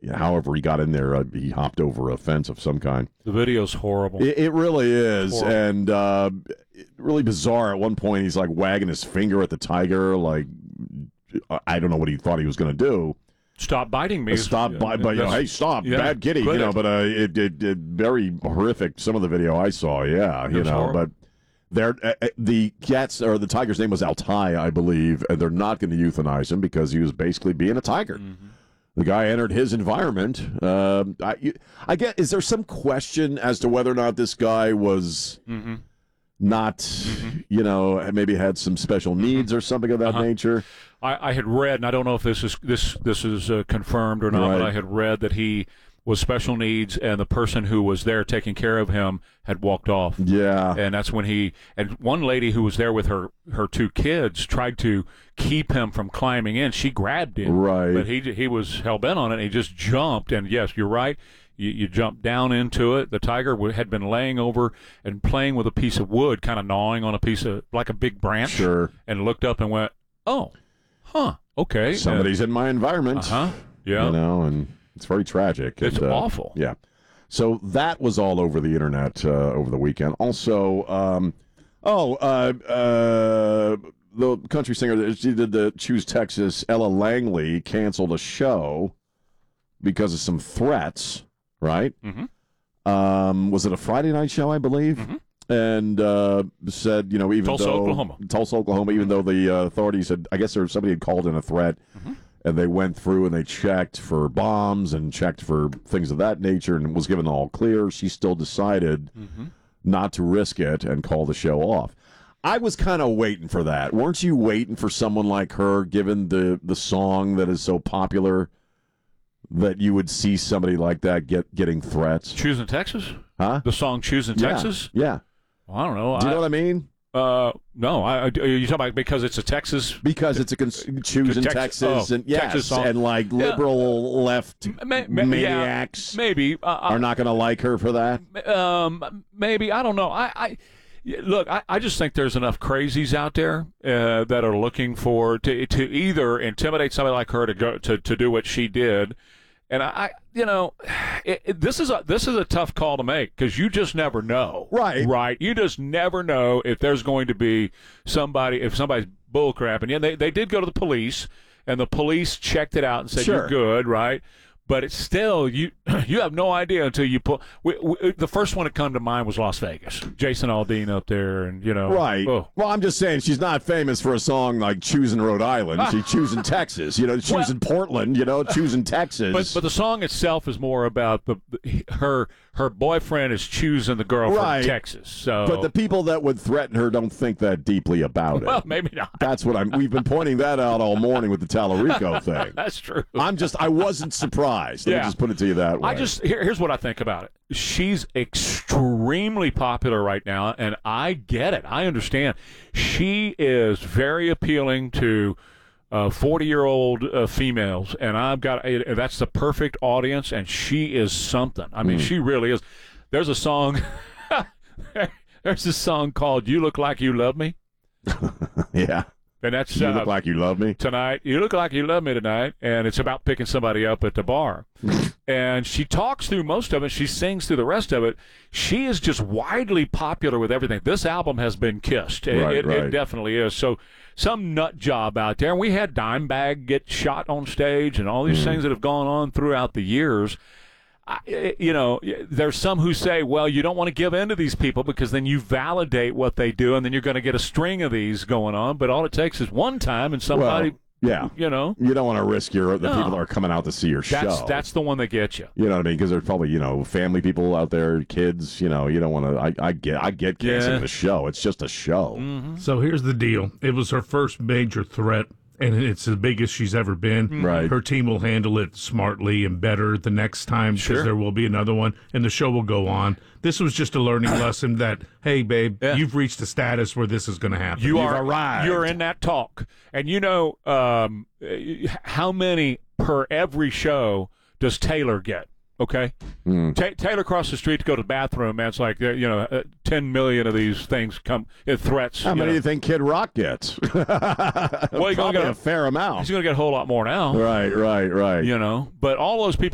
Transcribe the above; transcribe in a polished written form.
however he got in there, he hopped over a fence of some kind. The video's horrible. It really is, horrible. and really bizarre. At one point, he's like wagging his finger at the tiger, like I don't know what he thought he was going to do. Stop biting me. Stop, but hey, stop, bad kitty, But it very horrific. Some of the video I saw, horrible. But the cat's or the tiger's name was Altai, I believe, and they're not going to euthanize him because he was basically being a tiger. Mm-hmm. The guy entered his environment. I get. Is there some question as to whether or not this guy was not, maybe had some special needs or something of that nature? I had read, and I don't know if this is confirmed or not, Right. but I had read that he was special needs, and the person who was there taking care of him had walked off. Yeah. And that's when and one lady who was there with her two kids tried to keep him from climbing in. She grabbed him. Right. But he was hell-bent on it, and he just jumped. And, yes, you're right. You jump down into it. The tiger had been laying over and playing with a piece of wood, kind of gnawing on a piece of, like a big branch. Sure. And looked up and went, oh, okay. Somebody's in my environment. Yeah. And it's very tragic. It's awful. Yeah. So that was all over the internet over the weekend. Also, the country singer, she did the Choose Texas, Ella Langley, canceled a show because of some threats, right? Mm-hmm. Was it a Friday night show, I believe? Mm-hmm. And said, even Tulsa, Oklahoma, even though the authorities had, I guess somebody had called in a threat, and they went through and they checked for bombs and checked for things of that nature and was given all clear, she still decided not to risk it and call the show off. I was kind of waiting for that. Weren't you waiting for someone like her, given the song that is so popular, that you would see somebody like that getting threats? Choosing Texas? Huh? The song Choosing Texas? Yeah. Well, I don't know. Do you know what I mean? No. Are you talking about because it's a Texas? Because it's a choosing Texas, and yes, Texas song. And like liberal left maniacs maybe are not going to like her for that. Maybe, I don't know. Look, I just think there's enough crazies out there that are looking to either intimidate somebody like her to do what she did. And this is a tough call to make because you just never know. Right. You just never know if there's going to be if somebody's bullcrapping. Yeah, they did go to the police, and the police checked it out and said you're good, right? But it's still you have no idea until you pull. The first one that come to mind was Las Vegas. Jason Aldean up there, and Right. Oh. Well, I'm just saying she's not famous for a song like "Choosing Rhode Island." She's choosing Texas. Choosing Portland. Choosing Texas. But the song itself is more about her boyfriend is choosing the girl from Texas. So. But the people that would threaten her don't think that deeply about it. Well, maybe not. That's what we've been pointing that out all morning with the Tallarico thing. That's true. I wasn't surprised. Let me just put it to you that way. Here's what I think about it. She's extremely popular right now, and I get it. I understand. She is very appealing to 40-year-old females, and that's the perfect audience, and she is something. I mean, she really is. There's a song. There's a song called "You Look Like You Love Me." Yeah. And that's You Look Like You Love Me tonight. You look like you love me tonight, and it's about picking somebody up at the bar. And she talks through most of it. She sings through the rest of it. She is just widely popular with everything. This album has been kissed. It definitely is. So some nut job out there. And we had Dimebag get shot on stage and all these things that have gone on throughout the years. There's some who say, well, you don't want to give in to these people because then you validate what they do, and then you're going to get a string of these going on. But all it takes is one time, and somebody, you don't want to risk the people that are coming out to see your show. That's the one that gets you. You know what I mean? Because there's probably family people out there, kids. You don't want to. I get canceling the show. It's just a show. Mm-hmm. So here's the deal. It was her first major threat. And it's the biggest she's ever been. Right. Her team will handle it smartly and better the next time because there will be another one, and the show will go on. This was just a learning lesson that, hey, babe, you've reached a status where this is going to happen. You've arrived. You're in that talk. And how many per every show does Taylor get? Okay? Taylor crossed the street to go to the bathroom, man. It's like, 10 million of these things come, threats. How many do you think Kid Rock gets? Well, he's going to get a fair amount. He's going to get a whole lot more now. Right. But all those people